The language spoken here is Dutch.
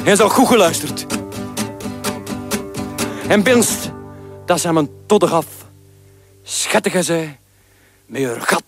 En zou goed geluisterd. En binst, dat zijn mijn todder af. Schattige zij, met je gat